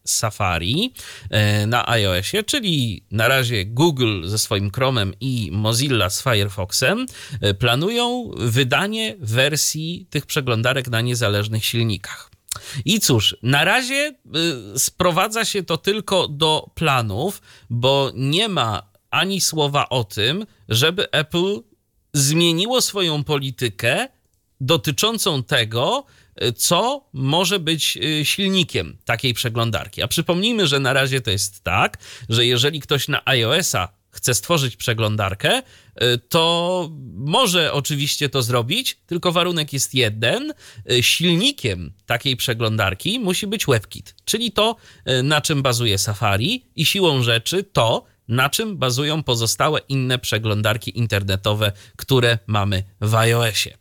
Safari na iOSie, czyli na razie Google ze swoim Chromem i Mozilla z Firefoxem planują wydanie wersji tych przeglądarek na niezależnych silnikach. I cóż, na razie sprowadza się to tylko do planów, bo nie ma ani słowa o tym, żeby Apple zmieniło swoją politykę dotyczącą tego, co może być silnikiem takiej przeglądarki. A przypomnijmy, że na razie to jest tak, że jeżeli ktoś na iOS-a chce stworzyć przeglądarkę, to może oczywiście to zrobić, tylko warunek jest jeden. Silnikiem takiej przeglądarki musi być WebKit, czyli to, na czym bazuje Safari i siłą rzeczy to, na czym bazują pozostałe inne przeglądarki internetowe, które mamy w iOSie.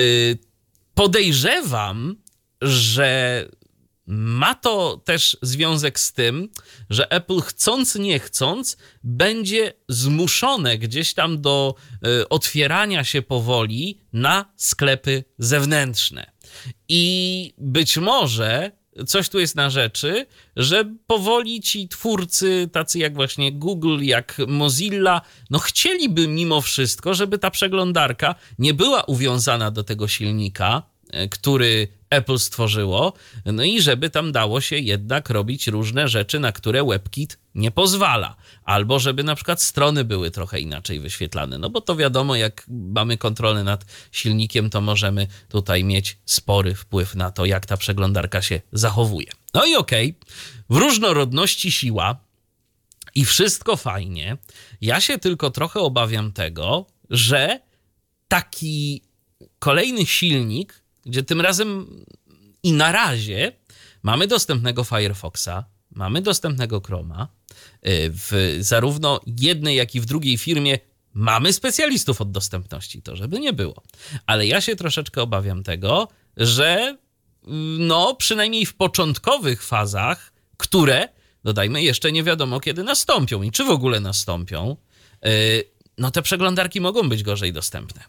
Podejrzewam, że ma to też związek z tym, że Apple chcąc nie chcąc będzie zmuszone gdzieś tam do otwierania się powoli na sklepy zewnętrzne. I być może coś tu jest na rzeczy, że powoli ci twórcy, tacy jak właśnie Google, jak Mozilla, no chcieliby mimo wszystko, żeby ta przeglądarka nie była uwiązana do tego silnika, który Apple stworzyło, no i żeby tam dało się jednak robić różne rzeczy, na które WebKit nie pozwala. Albo żeby na przykład strony były trochę inaczej wyświetlane. No bo to wiadomo, jak mamy kontrolę nad silnikiem, to możemy tutaj mieć spory wpływ na to, jak ta przeglądarka się zachowuje. No i okej, w różnorodności siła i wszystko fajnie. Ja się tylko trochę obawiam tego, że taki kolejny silnik, gdzie tym razem i na razie mamy dostępnego Firefoxa, mamy dostępnego Chroma, w zarówno jednej, jak i w drugiej firmie mamy specjalistów od dostępności, to żeby nie było. Ale ja się troszeczkę obawiam tego, że no przynajmniej w początkowych fazach, które, dodajmy, jeszcze nie wiadomo kiedy nastąpią i czy w ogóle nastąpią, no te przeglądarki mogą być gorzej dostępne.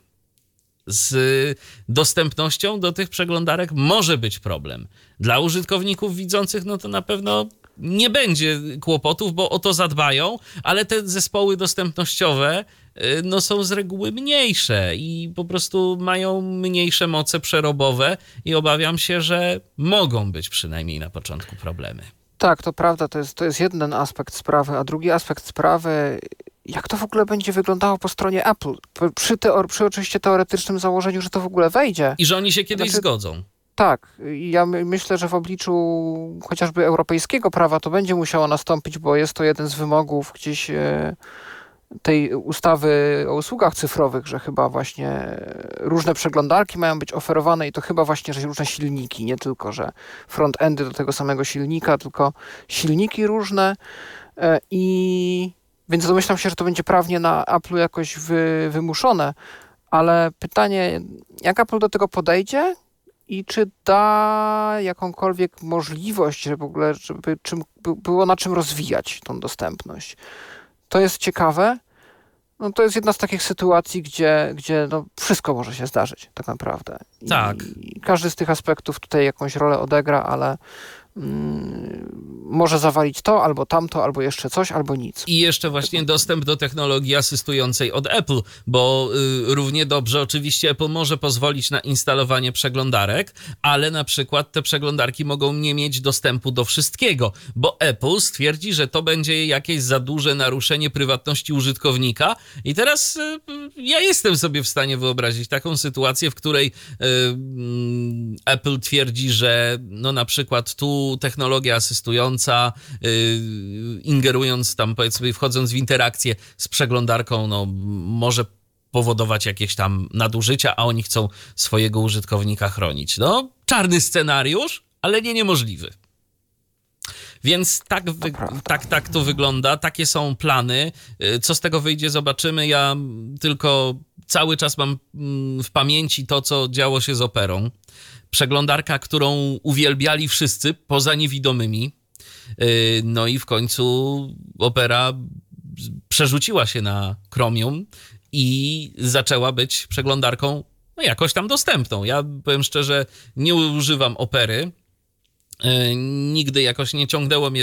Z dostępnością do tych przeglądarek może być problem. Dla użytkowników widzących, no to na pewno nie będzie kłopotów, bo o to zadbają, ale te zespoły dostępnościowe no są z reguły mniejsze i po prostu mają mniejsze moce przerobowe i obawiam się, że mogą być przynajmniej na początku problemy. Tak, to prawda, to jest jeden aspekt sprawy, a drugi aspekt sprawy, jak to w ogóle będzie wyglądało po stronie Apple, przy oczywiście teoretycznym założeniu, że to w ogóle wejdzie. I że oni się kiedyś zgodzą. Tak, ja myślę, że w obliczu chociażby europejskiego prawa to będzie musiało nastąpić, bo jest to jeden z wymogów gdzieś tej ustawy o usługach cyfrowych, że chyba właśnie różne przeglądarki mają być oferowane i to chyba właśnie, że różne silniki, nie tylko, że front-endy do tego samego silnika, tylko silniki różne i więc domyślam się, że to będzie prawnie na Apple'u jakoś wymuszone, ale pytanie, jak Apple do tego podejdzie i czy da jakąkolwiek możliwość, żeby w ogóle było na czym rozwijać tą dostępność. To jest ciekawe. No to jest jedna z takich sytuacji, gdzie no wszystko może się zdarzyć tak naprawdę. Tak. I każdy z tych aspektów tutaj jakąś rolę odegra, ale może zawalić to, albo tamto, albo jeszcze coś, albo nic. I jeszcze właśnie dostęp do technologii asystującej od Apple, bo równie dobrze oczywiście Apple może pozwolić na instalowanie przeglądarek, ale na przykład te przeglądarki mogą nie mieć dostępu do wszystkiego, bo Apple stwierdzi, że to będzie jakieś za duże naruszenie prywatności użytkownika i teraz ja jestem sobie w stanie wyobrazić taką sytuację, w której Apple twierdzi, że no na przykład tu technologia asystująca, ingerując tam, powiedzmy, wchodząc w interakcję z przeglądarką, no może powodować jakieś tam nadużycia, a oni chcą swojego użytkownika chronić. No, czarny scenariusz, ale nie niemożliwy. Więc tak to wygląda, takie są plany. Co z tego wyjdzie, zobaczymy. Ja tylko cały czas mam w pamięci to, co działo się z Operą. Przeglądarka, którą uwielbiali wszyscy, poza niewidomymi. No i w końcu Opera przerzuciła się na Chromium i zaczęła być przeglądarką no jakoś tam dostępną. Ja powiem szczerze, nie używam Opery. Nigdy jakoś nie ciągnęło mnie